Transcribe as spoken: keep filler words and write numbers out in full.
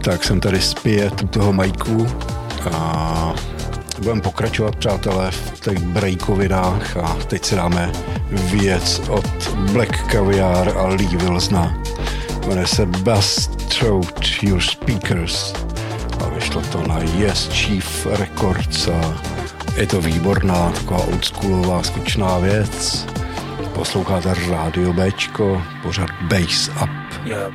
Tak jsem tady zpět u toho majku a budeme pokračovat, přátelé, v těch breakovinách a teď si dáme věc od Black Caviar a Lee Wilsona. Jmenuje se Bass Throat Your Speakers a vyšlo to na Yes Chief Records a je to výborná, taková oldschoolová, skučná věc. Posloucháte Rádio Béčko, pořad Bass Up. Yeah.